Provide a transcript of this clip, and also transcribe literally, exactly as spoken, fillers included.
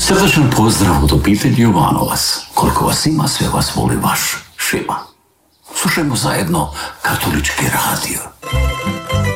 Srdečan pozdrav od obitelji Jovanovac. Koliko vas ima, sve vas voli vaš Šima. Slušajmo zajedno Katolički radio.